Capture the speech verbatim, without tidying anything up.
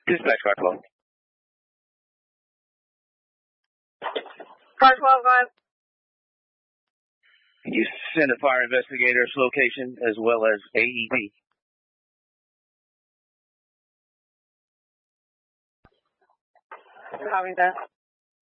Dispatch car twelve. Car twelve, go ahead. You send a fire investigator's location as well as A E D. Copy that.